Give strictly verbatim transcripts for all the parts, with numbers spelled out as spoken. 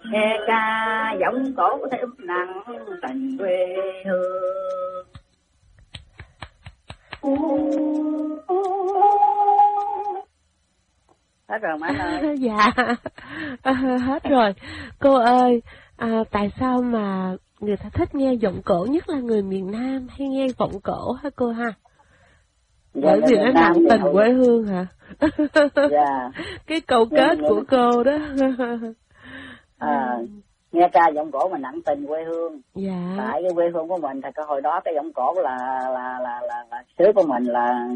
nghe ca giọng cổ thêm nặng tình quê hương. Hết rồi má ơi. Dạ, à, hết rồi. Cô ơi, à, tại sao mà người ta thích nghe giọng cổ, nhất là người miền Nam hay nghe giọng cổ hả cô ha? Bởi vì nó nặng tình quê hương hả? Dạ. Cái câu kết của cô đó. À, nghe ca giọng cổ mà nặng tình quê hương. Dạ. Tại cái quê hương của mình thì cái hồi đó cái giọng cổ là là là là, là xứ của mình là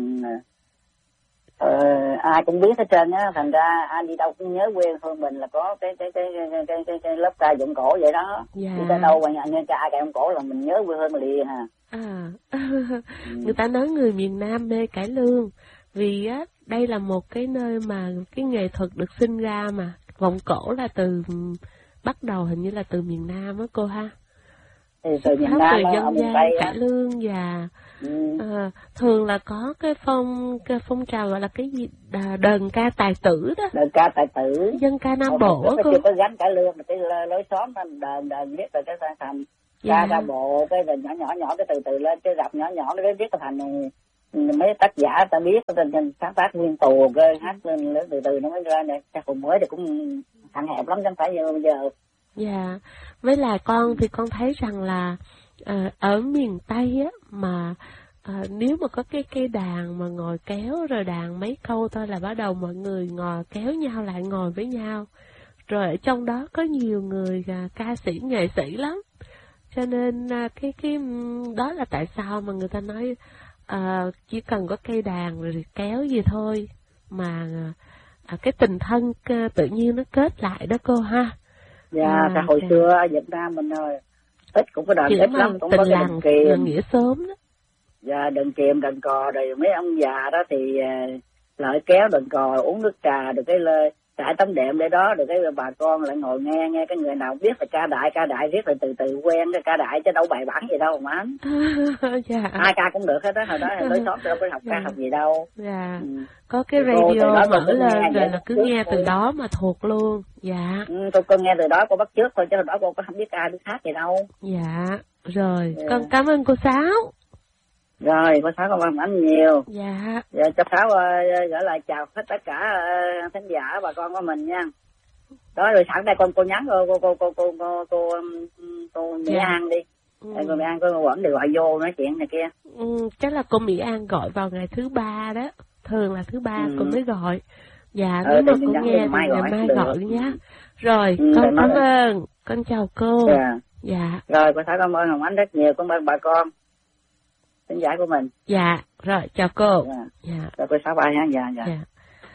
ờ, ai cũng biết hết trơn á, thành ra ai đi đâu cũng nhớ quê hương mình là có cái cái cái cái cái, cái, cái, cái lớp ca giọng cổ vậy đó. Dạ. Đi tới đâu mà nghe ca ca giọng cổ là mình nhớ quê hương liền à. À. Người ta nói người miền Nam mê cải lương vì á đây là một cái nơi mà cái nghệ thuật được sinh ra mà vọng cổ là từ bắt đầu hình như là từ miền Nam á cô ha. Thì từ miền Nam từ dân gian cải lương và ừ. à, thường là có cái phong cái phong trào gọi là cái gì đờn ca tài tử đó. Đờn ca tài tử. Dân ca Nam Bộ á cô. Chưa có gánh cải lương mà cái lối xóm đờn đờn viết rồi cái thành ca ra bộ cái rồi nhỏ nhỏ nhỏ cái từ từ lên cái rạp nhỏ nhỏ cái viết cái thành mấy tác giả ta biết tên sáng tác nguyên tù cái hát lên từ từ nó mới ra này chắc hồi mới thì cũng hạn hẹp lắm chẳng phải như bây giờ. Dạ, với lại con thì con thấy rằng là à, ở miền Tây á mà à, nếu mà có cái cây đàn mà ngồi kéo rồi đàn mấy câu thôi là bắt đầu mọi người ngồi kéo nhau lại ngồi với nhau. Rồi ở trong đó có nhiều người à, ca sĩ nghệ sĩ lắm. Cho nên à, cái cái đó là tại sao mà người ta nói à, chỉ cần có cây đàn rồi kéo gì thôi mà à, cái tình thân à, tự nhiên nó kết lại đó cô ha. Dạ, à, cả hồi xưa ở Việt Nam mình rồi ít cũng có đàn ít lắm, cũng có cái đàn kiềm, nghĩa sớm đó. Dạ, đàn kiềm, đàn cò rồi mấy ông già đó thì uh, lại kéo đàn cò uống nước trà được cái lơi trải tấm đệm để đó được cái bà con lại ngồi nghe nghe cái người nào biết là ca đại ca đại viết là từ từ quen cái ca đại chứ đâu bài bản gì đâu mà anh. Dạ. Ai ca cũng được hết đó, hồi đó lối xóm đâu có học ca học gì đâu. Dạ. Ừ. Có cái radio mở lên rồi là cứ nghe từ đó mà thuộc luôn. Dạ. Ừ, tôi, tôi nghe từ đó cô bắt chước thôi chứ hồi đó cô có không biết ca biết hát gì đâu. Dạ. Rồi, dạ. Con cảm ơn cô Sáu. Rồi, cô Sáu cảm ơn anh nhiều. Dạ. Dạ, cho Sáu uh, gửi lại chào hết tất cả uh, khán giả bà con của mình nha. Đó, rồi sẵn đây con cô nhắn cô cô cô cô cô cô, cô, cô Mỹ dạ. An đi. Ừ. Cô Mỹ An cô vẫn được gọi vô nói chuyện này kia. Ừ, chắc là cô Mỹ An gọi vào ngày thứ ba đó. Thường là thứ ba ừ. cô mới gọi. Dạ, nếu ừ, mà cô nghe thì ngày mai, mai gọi nhé. Rồi, ừ, con cảm ơn. Con chào cô. Dạ. Dạ. Rồi, cô Sáu cảm ơn Hồng Ánh rất nhiều. Cảm ơn bà con khán giả của mình. Dạ, rồi, chào cô. Dạ. Dạ. Rồi, cô Sáu bye ha. Dạ, dạ. Dạ.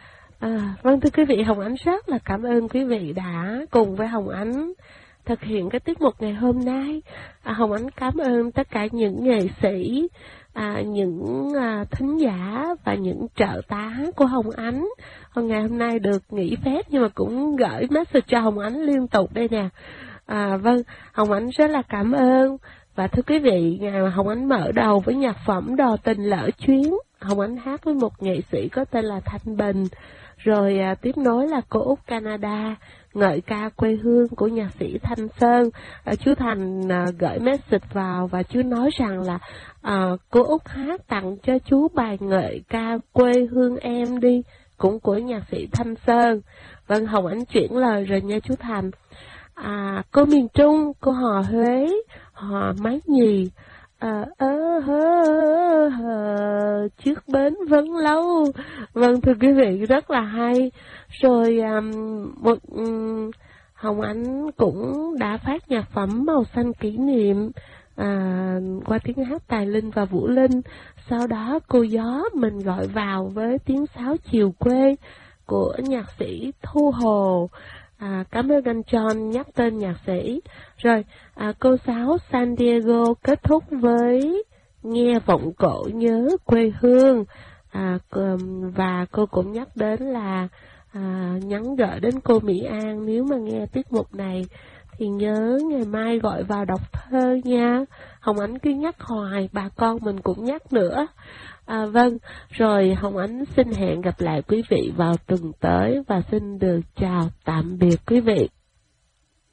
À, vâng thưa quý vị, Hồng Ánh rất là cảm ơn quý vị đã cùng với Hồng Ánh thực hiện cái tiết mục ngày hôm nay. À, Hồng Ánh cảm ơn tất cả những nghệ sĩ, à, những à, thính giả và những trợ tá của Hồng Ánh. Hôm ngày hôm nay được nghỉ phép nhưng mà cũng gửi message cho Hồng Ánh liên tục đây nè. À, vâng, Hồng Ánh rất là cảm ơn. Và thưa quý vị, ngày mà Hồng Ánh mở đầu với nhạc phẩm Đò Tình Lỡ Chuyến, Hồng Ánh hát với một nghệ sĩ có tên là Thanh Bình. Rồi à, tiếp nối là cô Út Canada, ngợi ca quê hương của nhạc sĩ Thanh Sơn. À, chú Thành à, gửi message vào và chú nói rằng là à, cô Út hát tặng cho chú bài ngợi ca quê hương em đi, cũng của nhạc sĩ Thanh Sơn. Vâng, Hồng Ánh chuyển lời rồi nha chú Thành. À, cô miền Trung, cô hò Huế, hò Mái Nhì. À, ơ hơ hơ trước bến vẫn lâu. Vâng thưa quý vị, rất là hay. Rồi um, một um, Hồng Ánh cũng đã phát nhạc phẩm Màu Xanh Kỷ Niệm à, qua tiếng hát Tài Linh và Vũ Linh. Sau đó cô Gió mình gọi vào với tiếng sáo chiều quê của nhạc sĩ Thu Hồ. À, cảm ơn anh John nhắc tên nhạc sĩ. Rồi, à, cô Sáu San Diego kết thúc với nghe vọng cổ nhớ quê hương. À, và cô cũng nhắc đến là à, nhắn gửi đến cô Mỹ An, nếu mà nghe tiết mục này thì nhớ ngày mai gọi vào đọc thơ nha. Hồng Ánh cứ nhắc hoài, bà con mình cũng nhắc nữa. À, vâng, rồi Hồng Ánh xin hẹn gặp lại quý vị vào tuần tới và xin được chào tạm biệt quý vị.